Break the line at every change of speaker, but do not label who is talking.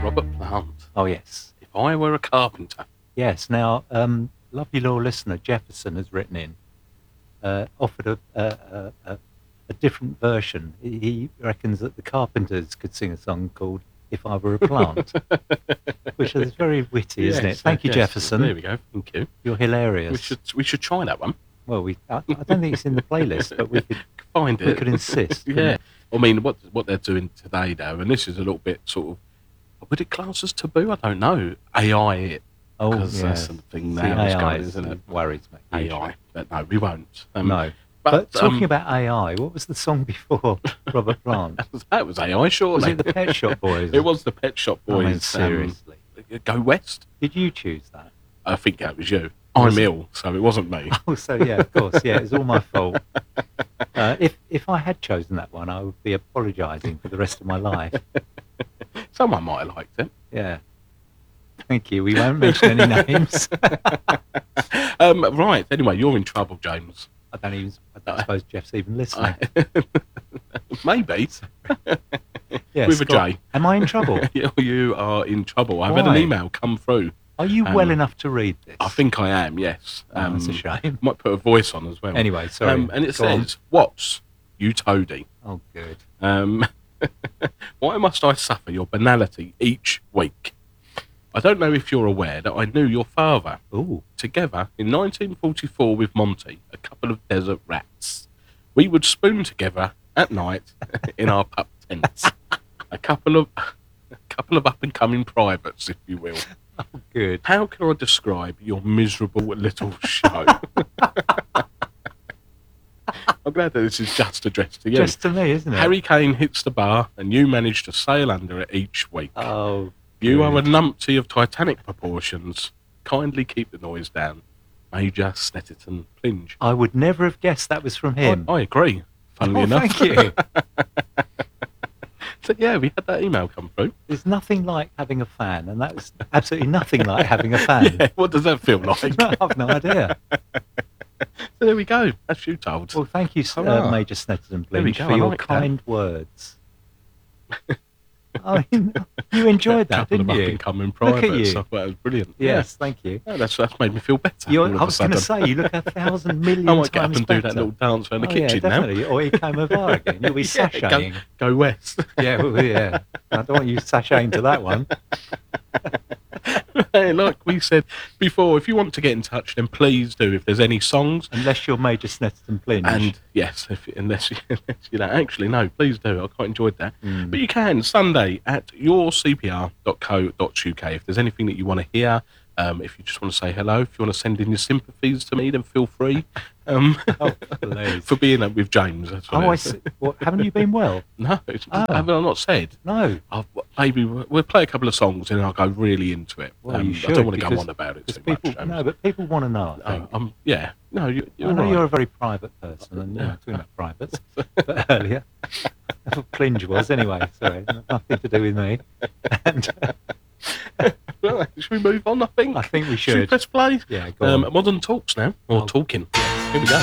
Robert Plant.
Oh, yes.
If I Were a Carpenter.
Yes. Now, lovely little listener, Jefferson, has written in, offered a different version. He reckons that the Carpenters could sing a song called If I Were a Plant, which is very witty, isn't it? Thank you, Jefferson.
There we go. Thank you.
You're hilarious.
We should try that one.
Well, I don't think it's in the playlist, but we could
find it.
We could insist.
Yeah. I mean, what they're doing today, though, and this is a little bit sort of, would it class as taboo? I don't know. AI it.
Oh,
because that's something now is going, isn't it?
Worries me.
AI. But no, we won't.
No. But talking about AI, what was the song before Robert Plant?
That was AI, surely.
Was it the Pet Shop Boys?
It was the Pet Shop Boys.
I mean, seriously.
Go West?
Did you choose that?
I think that was you. I'm ill, so it wasn't me.
Oh, so yeah, of course. Yeah, it's all my fault. If I had chosen that one, I would be apologising for the rest of my life.
Someone might have liked it.
Yeah. Thank you. We won't mention any names.
Right. Anyway, you're in trouble, James.
I don't suppose Jeff's even listening.
Maybe.
Yes,
with a J.
Am I in trouble?
You are in trouble. I've had an email come through.
Are you well enough to read this?
I think I am, yes.
That's a shame.
Might put a voice on as well.
Anyway, sorry.
And it says, "What's you toady?
Oh, good.
Why must I suffer your banality each week? I don't know if you're aware that I knew your father.
Ooh.
Together in 1944 with Monty, a couple of desert rats. We would spoon together at night in our pup tents. A couple of up-and-coming privates, if you will.
Oh, good.
How can I describe your miserable little show?" I'm glad that this is just addressed to you.
Just to me, isn't it?
Harry Kane hits the bar, and you manage to sail under it each week.
Oh,
you are a numpty of Titanic proportions. Kindly keep the noise down. Major Snetterton Plinge.
I would never have guessed that was from him.
I agree. Funnily enough.
Thank you.
So yeah, we had that email come through.
There's nothing like having a fan, and that's absolutely nothing like having a fan.
Yeah, what does that feel like?
No, I've no idea.
So there we go. That's you told.
Well, thank you, Major Snetterton Plinge, for your kind words. I mean, you enjoyed that, didn't you?
Couple of up-and-coming privates.
Look at you.
I thought it was brilliant.
Yes, thank you.
Yeah, that's made me feel better.
I was going to say, you look 1,000 million
I
times
might get up and
better.
do that little dance around the kitchen
definitely. Or you came over again. You'll be sashaying.
Go West.
Yeah, well, yeah. I don't want you sashaying to that one.
Hey, like we said before, if you want to get in touch, then please do. If there's any songs,
unless you're Major Snetterton Plinge,
and yes, unless you know, actually no, please do. I quite enjoyed that. But you can Sunday at yourcpr.co.uk. If there's anything that you want to hear, if you just want to say hello, if you want to send in your sympathies to me, then feel free. For being up with James. That's what
I see. What, haven't you been well?
No, have I not said?
No.
Maybe we'll play a couple of songs and I'll go really into it.
Well, you should,
I don't want to go on about it too much.
No, but people want to know. I think.
Yeah. No, you're
I know
right.
you're a very private person, and you're talking about privates. But earlier, that's what Plinge was anyway. Sorry, nothing to do with me. And,
well, should we move on? I think
we should.
Should we press play?
Yeah, go on.
Modern Talks now, or Talking. Here we go.